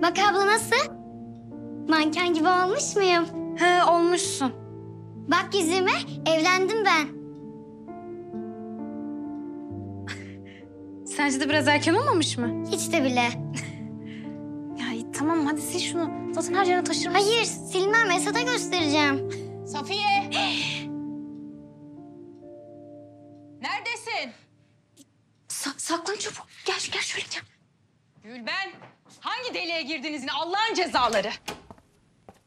Bak abla nasıl? Manken gibi olmuş muyum? He, olmuşsun. Bak yüzüme, evlendim ben. Sence de biraz erken olmamış mı? Hiç de bile. Ya iyi, tamam hadi sil şunu. Zaten her yere taşırmış. Hayır, silmem. Esat'a göstereceğim. Safiye! Neredesin? Saklan çabuk. Gel şöyle gel. Gülben, hangi deliğe girdiniz yine Allah'ın cezaları?